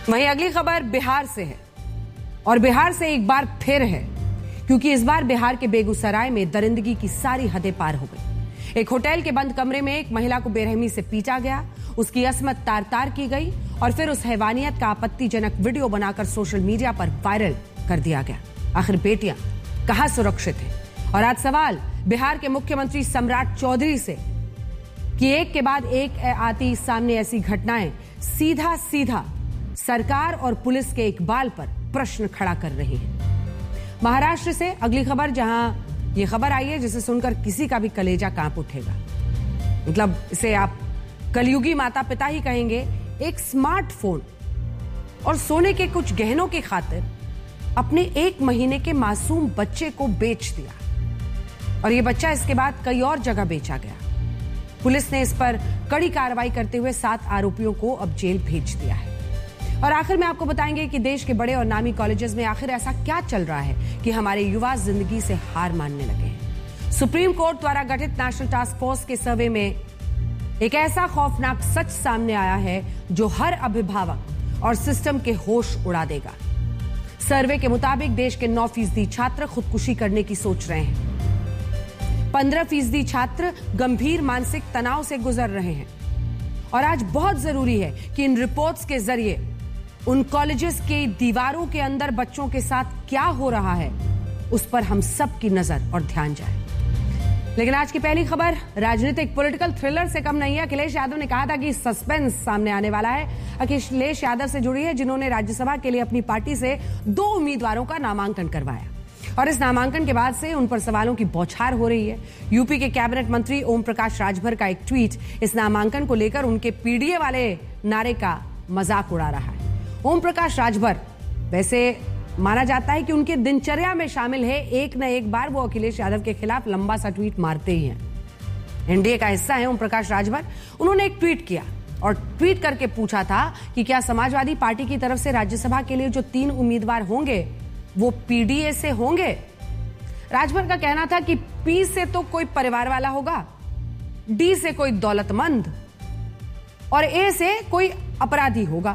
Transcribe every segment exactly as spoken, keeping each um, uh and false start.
वहीं अगली खबर बिहार से है और बिहार से एक बार फिर है, क्योंकि इस बार बिहार के बेगूसराय में दरिंदगी की सारी हदें पार हो गई। एक होटल के बंद कमरे में एक महिला को बेरहमी से पीटा गया, उसकी असमत तार तार की गई और फिर उस हैवानियत का आपत्तिजनक वीडियो बनाकर सोशल मीडिया पर वायरल कर दिया गया। आखिर बेटियां कहां सुरक्षित हैं? और आज सवाल बिहार के मुख्यमंत्री सम्राट चौधरी से कि एक के बाद एक आती सामने ऐसी घटनाएं सीधा सीधा सरकार और पुलिस के इकबाल पर प्रश्न खड़ा कर रही है। महाराष्ट्र से अगली खबर, जहां यह खबर आई है जिसे सुनकर किसी का भी कलेजा कांप उठेगा। मतलब इसे आप कलयुगी माता पिता ही कहेंगे। एक स्मार्टफोन और सोने के कुछ गहनों की खातिर अपने एक महीने के मासूम बच्चे को बेच दिया और यह बच्चा इसके बाद कई और जगह बेचा गया। पुलिस ने इस पर कड़ी कार्रवाई करते हुए सात आरोपियों को अब जेल भेज दिया है। और आखिर में आपको बताएंगे कि देश के बड़े और नामी कॉलेजेस में आखिर ऐसा क्या चल रहा है कि हमारे युवा जिंदगी से हार मानने लगे हैं। सुप्रीम कोर्ट द्वारा गठित नेशनल टास्क फोर्स के सर्वे में एक ऐसा खौफनाक सच सामने आया है जो हर अभिभावक और सिस्टम के होश उड़ा देगा। सर्वे के मुताबिक देश के नौ फीसदी छात्र खुदकुशी करने की सोच रहे हैं। पंद्रह फीसदी छात्र गंभीर मानसिक तनाव से गुजर रहे हैं। और आज बहुत जरूरी है कि इन रिपोर्ट्स के जरिए उन कॉलेजेस के दीवारों के अंदर बच्चों के साथ क्या हो रहा है उस पर हम सब की नजर और ध्यान जाए। लेकिन आज की पहली खबर राजनीतिक पॉलिटिकल थ्रिलर से कम नहीं है। अखिलेश यादव ने कहा था कि सस्पेंस सामने आने वाला है। अखिलेश यादव से जुड़ी है जिन्होंने राज्यसभा के लिए अपनी पार्टी से दो उम्मीदवारों का नामांकन करवाया और इस नामांकन के बाद से उन पर सवालों की बौछार हो रही है। यूपी के कैबिनेट मंत्री ओम प्रकाश राजभर का एक ट्वीट इस नामांकन को लेकर उनके पीडीए वाले नारे का मजाक उड़ा रहा है। ओम प्रकाश राजभर वैसे माना जाता है कि उनके दिनचर्या में शामिल है, एक न एक बार वो अखिलेश यादव के खिलाफ लंबा सा ट्वीट मारते ही हैं। एनडीए का हिस्सा है ओम प्रकाश राजभर। उन्होंने एक ट्वीट किया और ट्वीट करके पूछा था कि क्या समाजवादी पार्टी की तरफ से राज्यसभा के लिए जो तीन उम्मीदवार होंगे वो पीडीए से होंगे। राजभर का कहना था कि पी से तो कोई परिवार वाला होगा, डी से कोई दौलतमंद और ए से कोई अपराधी होगा।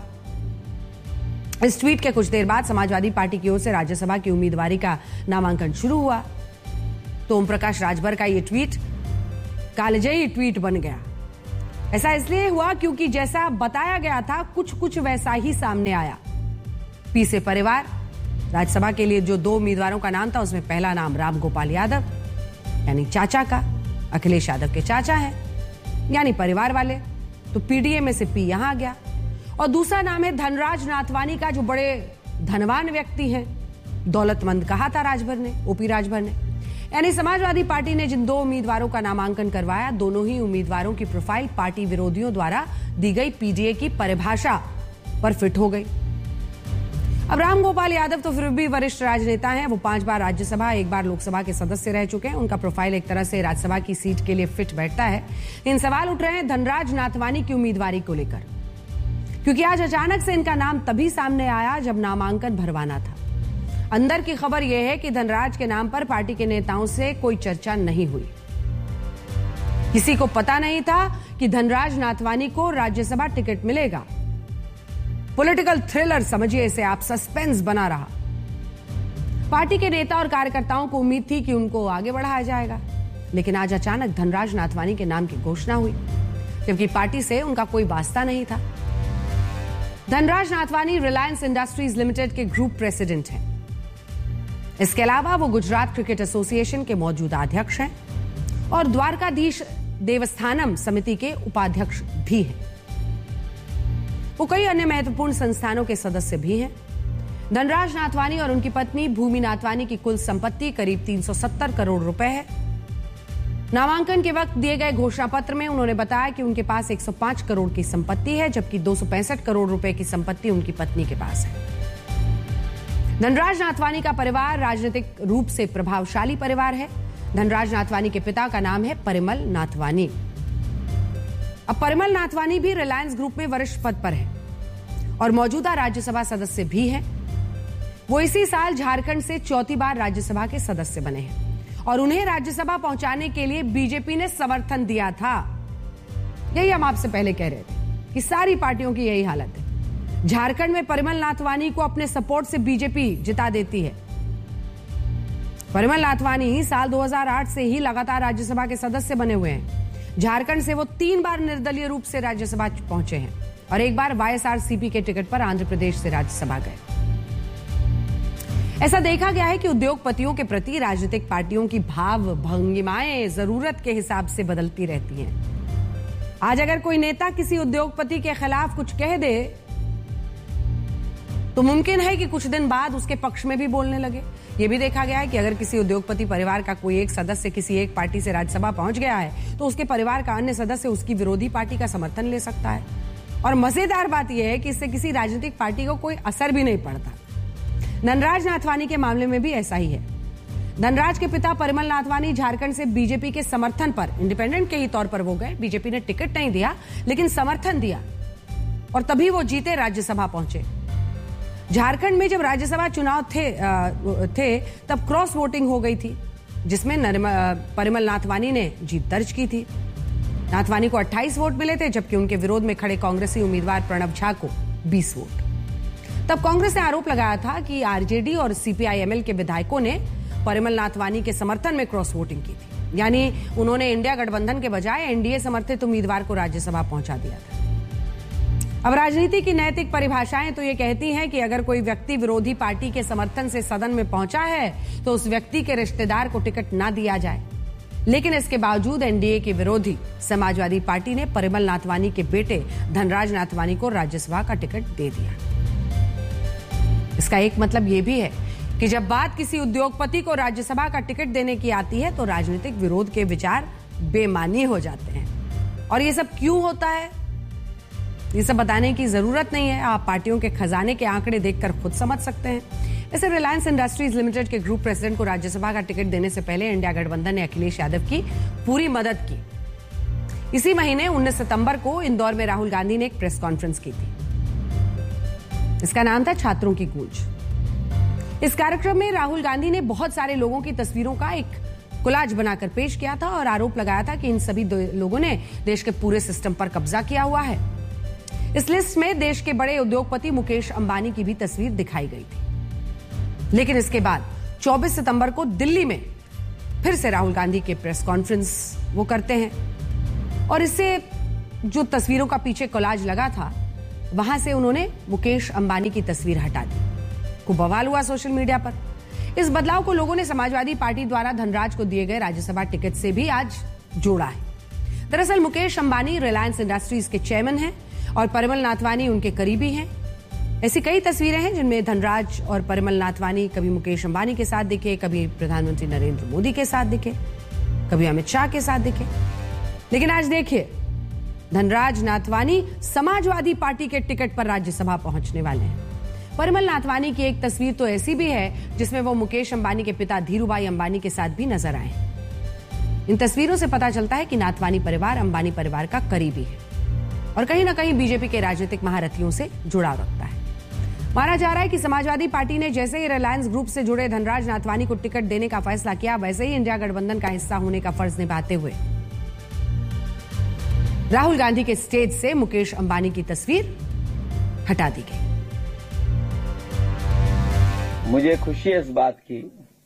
इस ट्वीट के कुछ देर बाद समाजवादी पार्टी की ओर से राज्यसभा की उम्मीदवारी का नामांकन शुरू हुआ तो ओम प्रकाश राजभर का यह ट्वीट कालजयी ट्वीट बन गया। ऐसा इसलिए हुआ क्योंकि जैसा बताया गया था कुछ कुछ वैसा ही सामने आया। पी से परिवार, राज्यसभा के लिए जो दो उम्मीदवारों का नाम था उसमें पहला नाम राम गोपाल यादव यानी चाचा का, अखिलेश यादव के चाचा हैं यानी परिवार वाले, तो पीडीए में से पी यहां आ गया। और दूसरा नाम है धनराज नाथवानी का, जो बड़े धनवान व्यक्ति हैं, दौलतमंद कहा था राजभर ने, ओपी राजभर ने। यानी समाजवादी पार्टी ने जिन दो उम्मीदवारों का नामांकन करवाया, दोनों ही उम्मीदवारों की प्रोफाइल पार्टी विरोधियों द्वारा दी गई पीडीए की परिभाषा पर फिट हो गई। अब राम गोपाल यादव तो फिर भी वरिष्ठ राजनेता हैं। वो पांच बार राज्यसभा, एक बार लोकसभा के सदस्य रह चुके हैं। उनका प्रोफाइल एक तरह से राज्यसभा की सीट के लिए फिट बैठता है। इन सवाल उठ रहे हैं धनराज नाथवानी की उम्मीदवारी को लेकर, क्योंकि आज अचानक से इनका नाम तभी सामने आया जब नामांकन भरवाना था। अंदर की खबर यह है कि धनराज के नाम पर पार्टी के नेताओं से कोई चर्चा नहीं हुई। किसी को पता नहीं था कि धनराज नाथवानी को राज्यसभा टिकट मिलेगा। पॉलिटिकल थ्रिलर समझिए इसे आप, सस्पेंस बना रहा। पार्टी के नेता और कार्यकर्ताओं को उम्मीद थी कि उनको आगे बढ़ाया जाएगा, लेकिन आज अचानक धनराज नाथवानी के नाम की घोषणा हुई, जबकि पार्टी से उनका कोई वास्ता नहीं था। धनराज नाथवानी रिलायंस इंडस्ट्रीज लिमिटेड के ग्रुप प्रेसिडेंट हैं। इसके अलावा वो गुजरात क्रिकेट एसोसिएशन के मौजूदा अध्यक्ष हैं और द्वारकाधीश देवस्थानम समिति के उपाध्यक्ष भी हैं। वो कई अन्य महत्वपूर्ण संस्थानों के सदस्य भी हैं। धनराज नाथवानी और उनकी पत्नी भूमि नाथवानी की कुल संपत्ति करीब तीन सौ सत्तर करोड़ रुपए है। नामांकन के वक्त दिए गए घोषणा पत्र में उन्होंने बताया कि उनके पास एक सौ पाँच करोड़ की संपत्ति है, जबकि दो सौ पैंसठ करोड़ रुपए की संपत्ति उनकी पत्नी के पास है। धनराज नाथवानी का परिवार राजनीतिक रूप से प्रभावशाली परिवार है। धनराज नाथवानी के पिता का नाम है परिमल नाथवानी। अब परिमल नाथवानी भी रिलायंस ग्रुप में वरिष्ठ पद पर है और मौजूदा राज्यसभा सदस्य भी हैं। वो इसी साल झारखंड से चौथी बार राज्यसभा के सदस्य बने हैं और उन्हें राज्यसभा पहुंचाने के लिए बीजेपी ने समर्थन दिया था। यही हम आपसे पहले कह रहे थे कि सारी पार्टियों की यही हालत है। झारखंड में परिमल नाथवानी को अपने सपोर्ट से बीजेपी जिता देती है। परिमल नाथवानी साल दो हज़ार आठ से ही लगातार राज्यसभा के सदस्य बने हुए हैं। झारखंड से वो तीन बार निर्दलीय रूप से राज्यसभा पहुंचे हैं और एक बार वाईएसआरसीपी के टिकट पर आंध्र प्रदेश से राज्यसभा गए। ऐसा देखा गया है कि उद्योगपतियों के प्रति राजनीतिक पार्टियों की भाव भंगिमाएं जरूरत के हिसाब से बदलती रहती हैं। आज अगर कोई नेता किसी उद्योगपति के खिलाफ कुछ कह दे तो मुमकिन है कि कुछ दिन बाद उसके पक्ष में भी बोलने लगे। यह भी देखा गया है कि अगर किसी उद्योगपति परिवार का कोई एक सदस्य किसी एक पार्टी से राज्यसभा पहुंच गया है तो उसके परिवार का अन्य सदस्य उसकी विरोधी पार्टी का समर्थन ले सकता है। और मजेदार बात यह है कि इससे किसी राजनीतिक पार्टी को कोई असर भी नहीं पड़ता। धनराज नाथवानी के मामले में भी ऐसा ही है। धनराज के पिता परिमल नाथवानी झारखंड से बीजेपी के समर्थन पर इंडिपेंडेंट के ही तौर पर वो गए। बीजेपी ने टिकट नहीं दिया लेकिन समर्थन दिया और तभी वो जीते राज्यसभा पहुंचे। झारखंड में जब राज्यसभा चुनाव थे आ, थे तब क्रॉस वोटिंग हो गई थी जिसमें परिमल नाथवानी ने जीत दर्ज की थी। नाथवानी को अट्ठाईस वोट मिले थे जबकि उनके विरोध में खड़े कांग्रेसी उम्मीदवार प्रणव झा को बीस वोट। तब कांग्रेस ने आरोप लगाया था कि आरजेडी और सीपीआईएमएल के विधायकों ने परिमल नाथवानी के समर्थन में क्रॉस वोटिंग की थी, यानी उन्होंने इंडिया गठबंधन के बजाय एनडीए समर्थित उम्मीदवार को राज्यसभा पहुंचा दिया था। अब राजनीति की नैतिक परिभाषाएं तो ये कहती हैं कि अगर कोई व्यक्ति विरोधी पार्टी के समर्थन से सदन में पहुंचा है तो उस व्यक्ति के रिश्तेदार को टिकट ना दिया जाए, लेकिन इसके बावजूद एनडीए के विरोधी समाजवादी पार्टी ने परिमल नाथवानी के बेटे धनराज नाथवानी को राज्यसभा का टिकट दे दिया। इसका एक मतलब यह भी है कि जब बात किसी उद्योगपति को राज्यसभा का टिकट देने की आती है तो राजनीतिक विरोध के विचार बेमानी हो जाते हैं। और ये सब क्यों होता है, ये सब बताने की जरूरत नहीं है, आप पार्टियों के खजाने के आंकड़े देखकर खुद समझ सकते हैं। वैसे रिलायंस इंडस्ट्रीज लिमिटेड के ग्रुप प्रेसिडेंट को राज्यसभा का टिकट देने से पहले इंडिया गठबंधन ने अखिलेश यादव की पूरी मदद की। इसी महीने उन्नीस सितंबर को इंदौर में राहुल गांधी ने एक प्रेस कॉन्फ्रेंस की थी। इसका नाम था छात्रों की गूंज। इस कार्यक्रम में राहुल गांधी ने बहुत सारे लोगों की तस्वीरों का एक कोलाज बनाकर पेश किया था और आरोप लगाया था कि इन सभी लोगों ने देश के पूरे सिस्टम पर कब्जा किया हुआ है। इस लिस्ट में देश के बड़े उद्योगपति मुकेश अंबानी की भी तस्वीर दिखाई गई थी। लेकिन इसके बाद चौबीस सितंबर को दिल्ली में फिर से राहुल गांधी के प्रेस कॉन्फ्रेंस वो करते हैं और इससे जो तस्वीरों का पीछे कोलाज लगा था वहां से उन्होंने मुकेश अंबानी की तस्वीर हटा दी। खूब बवाल हुआ सोशल मीडिया पर। इस बदलाव को लोगों ने समाजवादी पार्टी द्वारा धनराज को दिए गए राज्यसभा टिकट से भी आज जोड़ा है। दरअसल मुकेश अंबानी रिलायंस इंडस्ट्रीज के चेयरमैन हैं और परिमल नाथवानी उनके करीबी हैं। ऐसी कई तस्वीरें हैं जिनमें धनराज और परिमल नाथवानी कभी मुकेश अंबानी के साथ दिखे, कभी प्रधानमंत्री नरेंद्र मोदी के साथ दिखे, कभी अमित शाह के साथ दिखे। लेकिन आज देखिए, धनराज नाथवानी समाजवादी पार्टी के टिकट पर राज्यसभा पहुंचने वाले हैं। परिमल नाथवानी की एक तस्वीर तो ऐसी भी है जिसमें वो मुकेश अंबानी के पिता धीरूभाई अंबानी के साथ भी नजर आए। इन तस्वीरों से पता चलता है कि नाथवानी परिवार अंबानी परिवार का करीबी है और कहीं ना कहीं बीजेपी के राजनीतिक महारथियों से जुड़ाव रखता है। माना जा रहा है कि समाजवादी पार्टी ने जैसे ही रिलायंस ग्रुप से जुड़े धनराज नाथवानी को टिकट देने का फैसला किया, वैसे ही इंडिया गठबंधन का हिस्सा होने का फर्ज निभाते हुए राहुल गांधी के स्टेज से मुकेश अंबानी की तस्वीर हटा दी गई। मुझे खुशी है इस बात की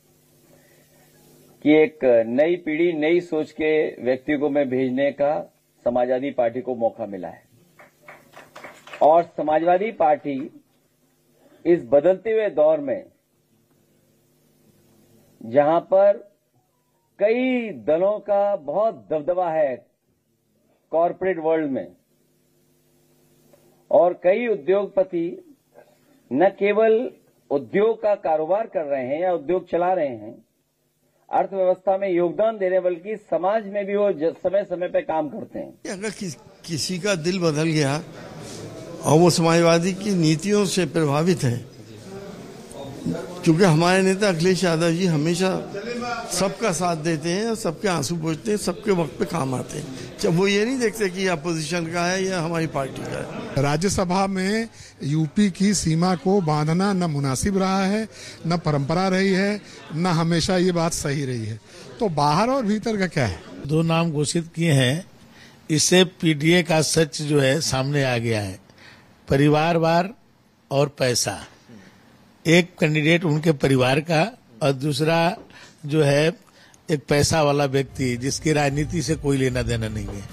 कि एक नई पीढ़ी, नई सोच के व्यक्ति को मैं भेजने का समाजवादी पार्टी को मौका मिला है और समाजवादी पार्टी इस बदलते हुए दौर में, जहां पर कई दलों का बहुत दबदबा है कॉरपोरेट वर्ल्ड में और कई उद्योगपति न केवल उद्योग का कारोबार कर रहे हैं या उद्योग चला रहे हैं, अर्थव्यवस्था में योगदान दे रहे हैं, बल्कि समाज में भी वो समय समय पे काम करते हैं। अगर कि, किसी का दिल बदल गया और वो समाजवादी की नीतियों से प्रभावित है, क्योंकि हमारे नेता अखिलेश यादव जी हमेशा सबका साथ देते हैं और सबके आंसू पोंछते हैं, सबके वक्त पे काम आते हैं। जब वो ये नहीं देखते कि यह अपोजिशन का है या हमारी पार्टी का है। राज्यसभा में यूपी की सीमा को बांधना न मुनासिब रहा है, न परंपरा रही है, न हमेशा ये बात सही रही है। तो बाहर और भीतर का क्या है? दो नाम घोषित किए हैं, इससे पीडीए का सच जो है सामने आ गया है। परिवारवार और पैसा, एक कैंडिडेट उनके परिवार का और दूसरा जो है एक पैसा वाला व्यक्ति जिसकी राजनीति से कोई लेना देना नहीं है।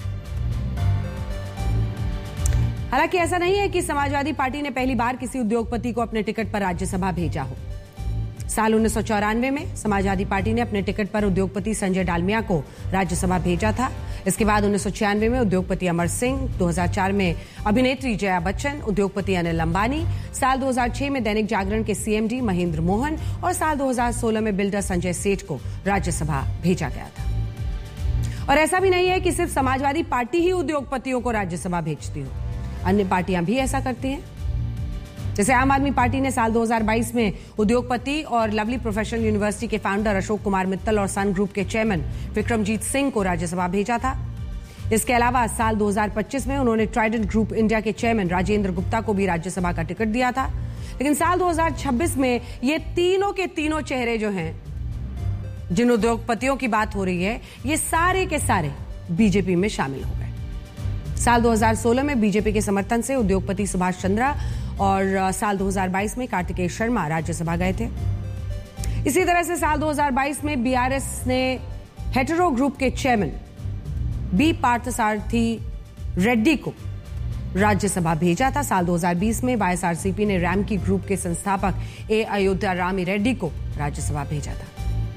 हालांकि ऐसा नहीं है कि समाजवादी पार्टी ने पहली बार किसी उद्योगपति को अपने टिकट पर राज्यसभा भेजा हो। साल उन्नीस सौ चौरानवे में समाजवादी पार्टी ने अपने टिकट पर उद्योगपति संजय डालमिया को राज्यसभा भेजा था। इसके बाद उन्नीस सौ छियानवे में उद्योगपति अमर सिंह, दो हज़ार चार में अभिनेत्री जया बच्चन, उद्योगपति अनिल अंबानी, साल दो हज़ार छह में दैनिक जागरण के सीएमडी महेंद्र मोहन और साल दो हज़ार सोलह में बिल्डर संजय सेठ को राज्यसभा भेजा गया था। और ऐसा भी नहीं है कि सिर्फ समाजवादी पार्टी ही उद्योगपतियों को राज्यसभा भेजती हो, अन्य पार्टियां भी ऐसा करती हैं। जैसे आम आदमी पार्टी ने साल दो हज़ार बाईस में उद्योगपति और लवली प्रोफेशनल यूनिवर्सिटी के फाउंडर अशोक कुमार मित्तल और सन ग्रुप के चेयरमैन विक्रमजीत सिंह को राज्यसभा भेजा था। इसके अलावा साल दो हज़ार पच्चीस में उन्होंने ट्राइडेंट ग्रुप इंडिया के चेयरमैन राजेंद्र गुप्ता को भी राज्यसभा का टिकट दिया था। लेकिन साल दो हज़ार छब्बीस में ये तीनों के तीनों चेहरे जो हैं, जिन उद्योगपतियों की बात हो रही है, ये सारे के सारे बीजेपी में शामिल हो गए। साल दो हज़ार सोलह में बीजेपी के समर्थन से उद्योगपति सुभाष चंद्रा और साल दो हज़ार बाईस में कार्तिकेय शर्मा राज्यसभा गए थे। इसी तरह से साल दो हज़ार बाईस में बीआरएस ने हेटेरो ग्रुप के चेयरमैन बी पार्थसारथी रेड्डी को राज्यसभा भेजा था। साल दो हज़ार बीस में वाईएसआरसीपी ने रैमकी ग्रुप के संस्थापक ए अयोध्या रामी रेड्डी को राज्यसभा भेजा था।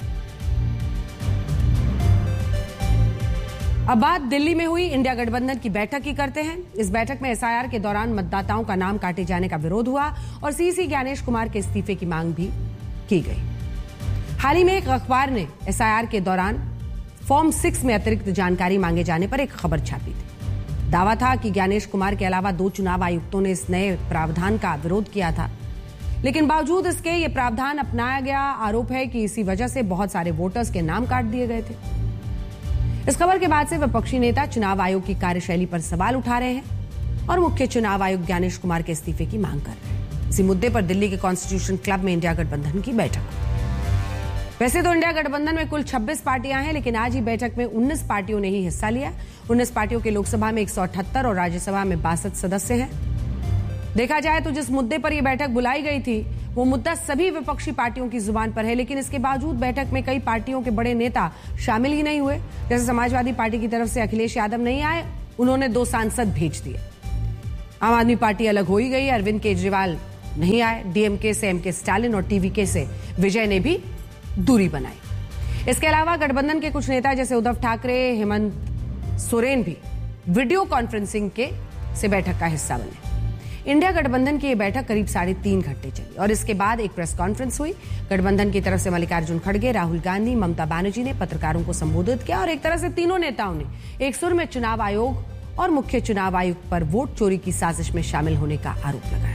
अब बात दिल्ली में हुई इंडिया गठबंधन की बैठक की करते हैं। इस बैठक में एसआईआर के दौरान मतदाताओं का नाम काटे जाने का विरोध हुआ और सीसी ज्ञानेश कुमार के इस्तीफे की मांग भी की गई। हाल ही में एक अखबार ने एसआईआर के दौरान फॉर्म सिक्स में अतिरिक्त जानकारी मांगे जाने पर एक खबर छापी थी। दावा था कि ज्ञानेश कुमार के अलावा दो चुनाव आयुक्तों ने इस नए प्रावधान का विरोध किया था, लेकिन बावजूद इसके ये प्रावधान अपनाया गया। आरोप है कि इसी वजह से बहुत सारे वोटर्स के नाम काट दिए गए थे। इस खबर के बाद से विपक्षी नेता चुनाव आयोग की कार्यशैली पर सवाल उठा रहे हैं और मुख्य चुनाव आयुक्त ज्ञानेश कुमार के इस्तीफे की मांग कर रहे हैं। इसी मुद्दे पर दिल्ली के कॉन्स्टिट्यूशन क्लब में इंडिया गठबंधन की बैठक। वैसे तो इंडिया गठबंधन में कुल छब्बीस पार्टियां हैं, लेकिन आज ही बैठक में उन्नीस पार्टियों ने ही हिस्सा लिया। उन्नीस पार्टियों के लोकसभा में एक सौ अठहत्तर और राज्यसभा में बासठ सदस्य हैं। देखा जाए तो जिस मुद्दे पर यह बैठक बुलाई गई थी, वो मुद्दा सभी विपक्षी पार्टियों की जुबान पर है, लेकिन इसके बावजूद बैठक में कई पार्टियों के बड़े नेता शामिल ही नहीं हुए। जैसे समाजवादी पार्टी की तरफ से अखिलेश यादव नहीं आए, उन्होंने दो सांसद भेज दिए। आम आदमी पार्टी अलग हो ही गई, अरविंद केजरीवाल नहीं आए। डीएमके से एमके स्टालिन और टीवीके से विजय ने भी दूरी बनाई। इसके अलावा गठबंधन के कुछ नेता जैसे उद्धव ठाकरे, हेमंत सोरेन भी वीडियो कॉन्फ्रेंसिंग के से बैठक का हिस्सा बने। इंडिया गठबंधन की यह बैठक करीब साढ़े तीन घंटे चली और इसके बाद एक प्रेस कॉन्फ्रेंस हुई। गठबंधन की तरफ से मल्लिकार्जुन खड़गे, राहुल गांधी, ममता बनर्जी ने पत्रकारों को संबोधित किया और एक तरह से तीनों नेताओं ने एक सुर में चुनाव आयोग और मुख्य चुनाव आयुक्त पर वोट चोरी की साजिश में शामिल होने का आरोप लगाया।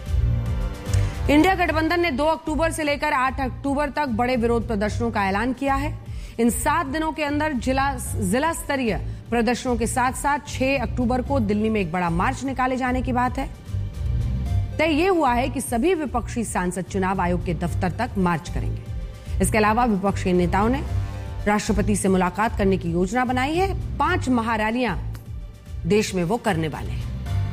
इंडिया गठबंधन ने दो अक्टूबर से लेकर आठ अक्टूबर तक बड़े विरोध प्रदर्शनों का ऐलान किया है। इन सात दिनों के अंदर जिला जिला स्तरीय प्रदर्शनों के साथ साथ छह अक्टूबर को दिल्ली में एक बड़ा मार्च निकाले जाने की बात है। तय यह हुआ है कि सभी विपक्षी सांसद चुनाव आयोग के दफ्तर तक मार्च करेंगे। इसके अलावा विपक्षी नेताओं ने राष्ट्रपति से मुलाकात करने की योजना बनाई है। पांच महारैलियां देश में वो करने वाले हैं।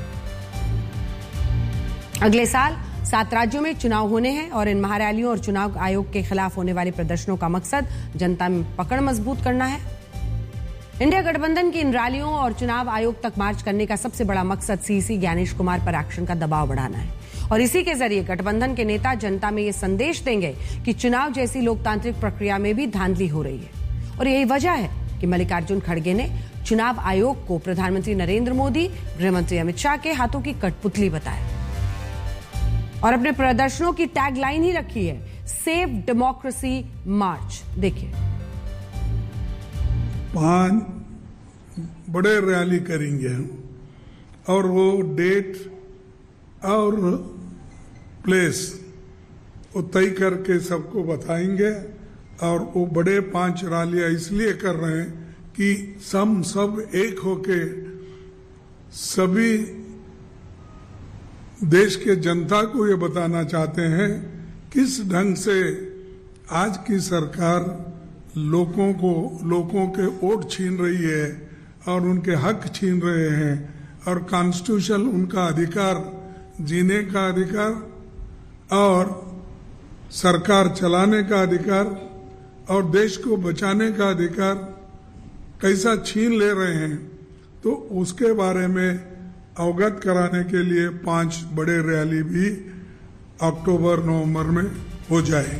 अगले साल सात राज्यों में चुनाव होने हैं और इन महारैलियों और चुनाव आयोग के खिलाफ होने वाले प्रदर्शनों का मकसद जनता में पकड़ मजबूत करना है। इंडिया गठबंधन की इन रैलियों और चुनाव आयोग तक मार्च करने का सबसे बड़ा मकसद सीसी ज्ञानेश कुमार पर एक्शन का दबाव बढ़ाना है और इसी के जरिए गठबंधन के नेता जनता में ये संदेश देंगे कि चुनाव जैसी लोकतांत्रिक प्रक्रिया में भी धांधली हो रही है। और यही वजह है कि मल्लिकार्जुन खड़गे ने चुनाव आयोग को प्रधानमंत्री नरेंद्र मोदी, गृहमंत्री अमित शाह के हाथों की कठपुतली बताया और अपने प्रदर्शनों की टैगलाइन ही रखी है, सेव डेमोक्रेसी मार्च। देखिए, पांच बड़े रैली करेंगे हम और वो डेट और प्लेस वो तय करके सबको बताएंगे। और वो बड़े पांच रैलियां इसलिए कर रहे हैं कि हम सब एक होके सभी देश के जनता को ये बताना चाहते हैं किस ढंग से आज की सरकार लोगों को लोगों के वोट छीन रही है और उनके हक छीन रहे हैं और कॉन्स्टिट्यूशन उनका अधिकार जीने का अधिकार और सरकार चलाने का अधिकार और देश को बचाने का अधिकार कैसा छीन ले रहे हैं, तो उसके बारे में अवगत कराने के लिए पांच बड़े रैली भी अक्टूबर नवंबर में हो जाए।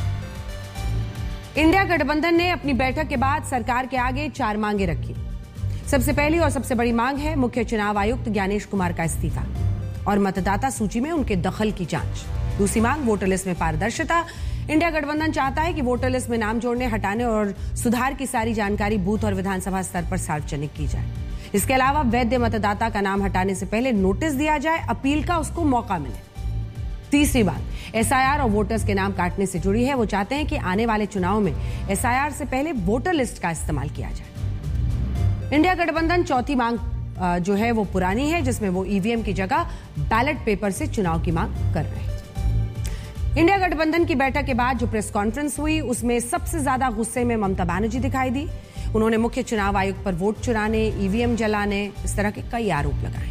इंडिया गठबंधन ने अपनी बैठक के बाद सरकार के आगे चार मांगे रखी। सबसे पहली और सबसे बड़ी मांग है मुख्य चुनाव आयुक्त ज्ञानेश कुमार का इस्तीफा और मतदाता सूची में उनके दखल की जांच। दूसरी मांग वोटर लिस्ट में पारदर्शिता। इंडिया गठबंधन चाहता है कि वोटर लिस्ट में नाम जोड़ने, हटाने और सुधार की सारी जानकारी बूथ और विधानसभा स्तर पर सार्वजनिक की जाए। इसके अलावा वैध मतदाता का नाम हटाने से पहले नोटिस दिया जाए, अपील का उसको मौका मिले। तीसरी बात एसआईआर और वोटर्स के नाम काटने से जुड़ी है। वो चाहते हैं कि आने वाले चुनाव में एसआईआर से पहले वोटर लिस्ट का इस्तेमाल किया जाए। इंडिया गठबंधन चौथी मांग जो है वो पुरानी है, जिसमें वो ईवीएम की जगह बैलेट पेपर से चुनाव की मांग कर रहे हैं। इंडिया गठबंधन की बैठक के बाद जो प्रेस कॉन्फ्रेंस हुई, उसमें सबसे ज्यादा गुस्से में ममता बनर्जी दिखाई दी। उन्होंने मुख्य चुनाव आयुक्त पर वोट चुराने, ईवीएम जलाने, इस तरह के कई आरोप लगाए।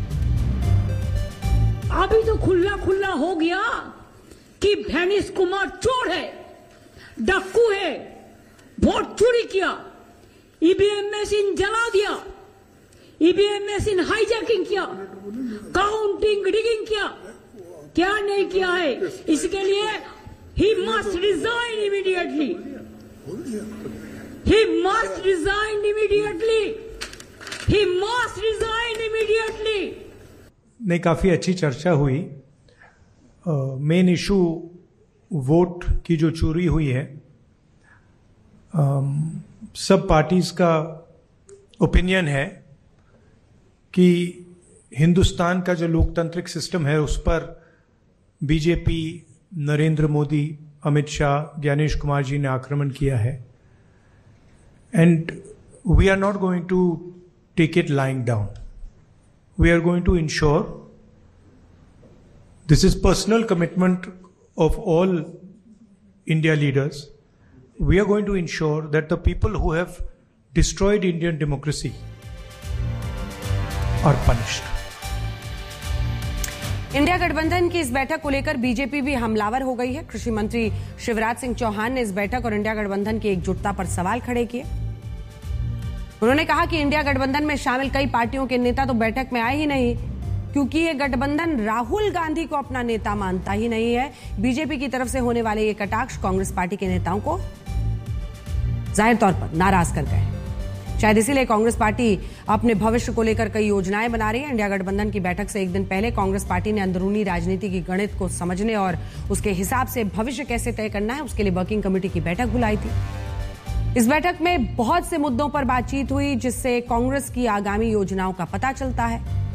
अभी तो खुला खुला हो गया कि ज्ञानेश कुमार चोर है, डाकू है, वोट चोरी किया, ईवीएम मशीन जला दिया, ईवीएम मशीन हाईजैकिंग किया, काउंटिंग रिगिंग किया, क्या नहीं किया है। इसके लिए he must resign immediately, he must resign immediately, he must resign immediately. नहीं, काफ़ी अच्छी चर्चा हुई। मेन इशू वोट की जो चोरी हुई है, आ, सब पार्टीज का ओपिनियन है कि हिंदुस्तान का जो लोकतांत्रिक सिस्टम है उस पर बीजेपी, नरेंद्र मोदी, अमित शाह, ज्ञानेश कुमार जी ने आक्रमण किया है। And we are not going to take it lying down. We are going to ensure, this is personal commitment of all India leaders, we are going to ensure that the people who have destroyed Indian democracy are punished. India गठबंधन की इस बैठक को लेकर BJP भी हमलावर हो गई है। कृषि मंत्री शिवराज सिंह चौहान ने इस बैठक और इंडिया गठबंधन की एकजुटता पर सवाल खड़े किए। उन्होंने कहा कि इंडिया गठबंधन में शामिल कई पार्टियों के नेता तो बैठक में आए ही नहीं, क्योंकि ये गठबंधन राहुल गांधी को अपना नेता मानता ही नहीं है। बीजेपी की तरफ से होने वाले ये कटाक्ष कांग्रेस पार्टी के नेताओं को जाहिर तौर पर नाराज कर गए। शायद इसीलिए कांग्रेस पार्टी अपने भविष्य को लेकर कई योजनाएं बना रही है। इंडिया गठबंधन की बैठक से एक दिन पहले कांग्रेस पार्टी ने अंदरूनी राजनीति की गणित को समझने और उसके हिसाब से भविष्य कैसे तय करना है, उसके लिए वर्किंग कमेटी की बैठक बुलाई थी। इस बैठक में बहुत से मुद्दों पर बातचीत हुई, जिससे कांग्रेस की आगामी योजनाओं का पता चलता है।